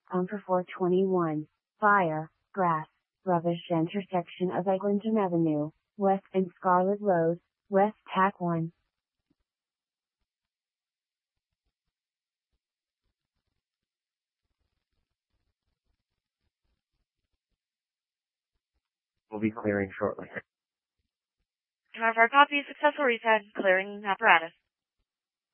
for 421, Fire, Grass, Rubbish intersection of Eglinton Avenue, West and Scarlet Road, West Tack 1. Will be clearing shortly. Have our copy successful reset clearing apparatus.